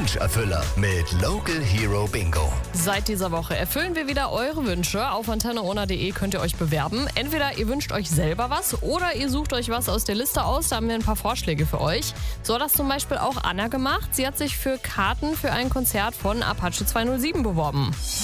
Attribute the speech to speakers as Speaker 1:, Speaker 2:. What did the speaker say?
Speaker 1: Wunscherfüller mit Local Hero Bingo.
Speaker 2: Seit dieser Woche erfüllen wir wieder eure Wünsche. Auf antenneona.de könnt ihr euch bewerben. Entweder ihr wünscht euch selber was oder ihr sucht euch was aus der Liste aus. Da haben wir ein paar Vorschläge für euch. So hat das zum Beispiel auch Anna gemacht. Sie hat sich für Karten für ein Konzert von Apache 207 beworben.